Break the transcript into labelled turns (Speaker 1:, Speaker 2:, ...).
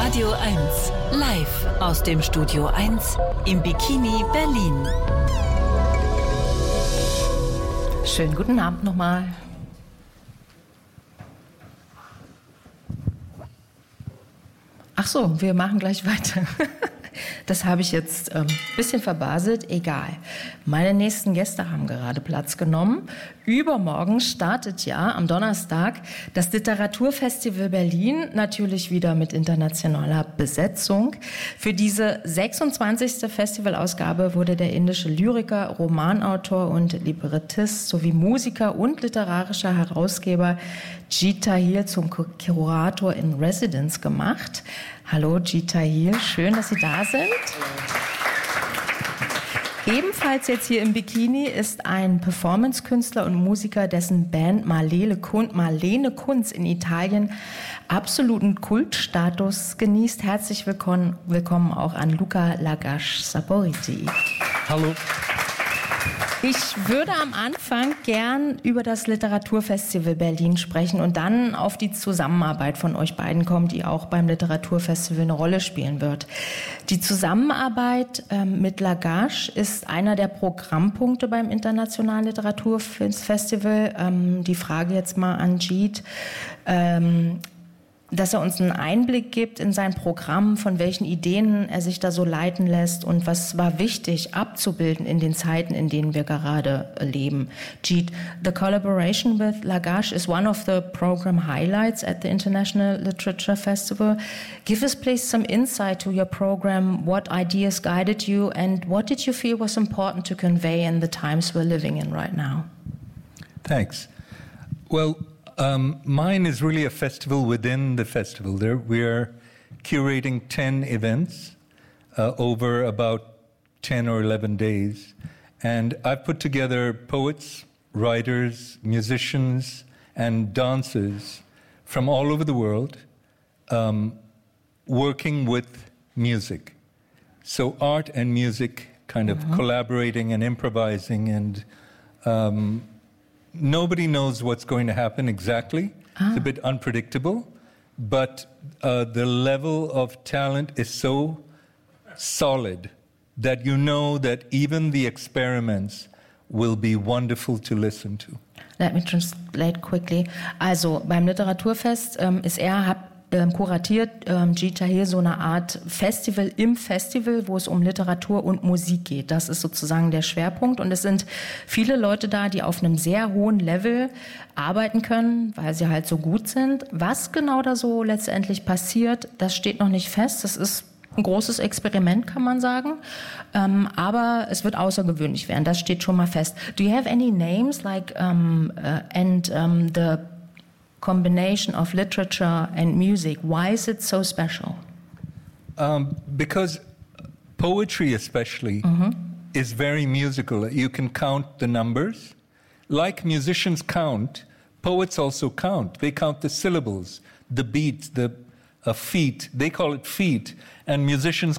Speaker 1: Radio 1, live aus dem Studio 1 im Bikini Berlin.
Speaker 2: Schönen guten Abend nochmal. Ach so, wir machen gleich weiter. Das habe ich jetzt ein bisschen verbaselt, egal. Meine nächsten Gäste haben gerade Platz genommen. Übermorgen startet ja am Donnerstag das Literaturfestival Berlin, natürlich wieder mit internationaler Besetzung. Für diese 26. Festivalausgabe wurde der indische Lyriker, Romanautor und Librettist sowie Musiker und literarischer Herausgeber Jeet Tahil zum Kurator in Residence gemacht. Hallo Jeet Tahil, schön, dass Sie da sind. Ebenfalls jetzt hier im Bikini ist ein Performance-Künstler und Musiker, dessen Band Marlene Kunz in Italien absoluten Kultstatus genießt. Herzlich willkommen auch an Luca Lagash Saporiti.
Speaker 3: Hallo.
Speaker 2: Ich würde am Anfang gern über das Literaturfestival Berlin sprechen und dann auf die Zusammenarbeit von euch beiden kommen, die auch beim Literaturfestival eine Rolle spielen wird. Die Zusammenarbeit mit Lagash ist einer der Programmpunkte beim Internationalen Literaturfestival. Die Frage jetzt mal an Jeet. Dass er uns einen Einblick gibt in sein Programm, von welchen Ideen er sich da so leiten lässt und was war wichtig abzubilden in den Zeiten, in denen wir gerade leben. Jeet, the collaboration with Lagash is one of the program highlights at the International Literature Festival. Give us please some insight to your program, what ideas guided you and what did you feel was important to convey in the times we're living in right now?
Speaker 3: Thanks. Well, mine is really a festival within the festival. We're curating 10 events over about 10 or 11 days. And I've put together poets, writers, musicians, and dancers from all over the world working with music. So art and music kind of collaborating and improvising and nobody knows what's going to happen exactly. It's a bit unpredictable, but the level of talent is so solid that you know that even the experiments will be wonderful to listen to.
Speaker 2: Let me translate quickly. Also beim Literaturfest kuratiert Jeet Tahil so eine Art Festival im Festival, wo es um Literatur und Musik geht. Das ist sozusagen der Schwerpunkt. Und es sind viele Leute da, die auf einem sehr hohen Level arbeiten können, weil sie halt so gut sind. Was genau da so letztendlich passiert, das steht noch nicht fest. Das ist ein großes Experiment, kann man sagen. Aber es wird außergewöhnlich werden. Das steht schon mal fest. Do you have any names like the combination of literature and music? Why is it so special?
Speaker 3: Because poetry especially is very musical. You can count the numbers. Like musicians count, poets also count. They count the syllables, the beats, the feet. They call it feet. And musicians